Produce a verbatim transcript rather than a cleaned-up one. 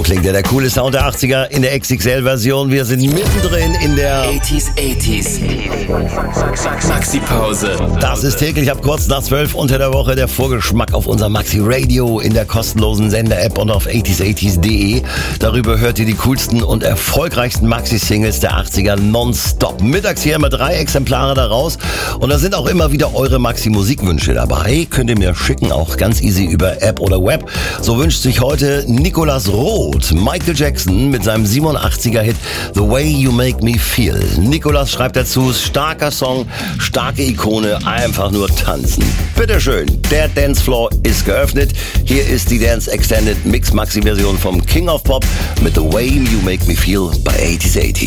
klingt ja der coole Sound der achtziger in der X X L-Version. Wir sind mittendrin in der achtziger, achtziger. Maxi-Pause. Das ist täglich ab kurz nach zwölf unter der Woche der Vorgeschmack auf unser Maxi Radio in der kostenlosen Sender-App und auf achtziger achtziger punkt de. Darüber hört ihr die coolsten und erfolgreichsten Maxi-Singles der achtziger nonstop. Mittags hier immer drei Exemplare daraus. Und da sind auch immer wieder eure Maxi-Musikwünsche dabei. Könnt ihr mir schicken, auch ganz easy über App oder Web. So wünscht sich heute Nicolas Roth Michael Jackson mit seinem siebenundachtziger Hit The Way You Make Me Feel. Nicolas schreibt dazu, starker Song, starke Ikone, einfach nur tanzen. Bitteschön, der Dancefloor ist geöffnet. Hier ist die Dance Extended Mix Maxi Version vom King of Pop mit The Way You Make Me Feel bei achtziger achtziger.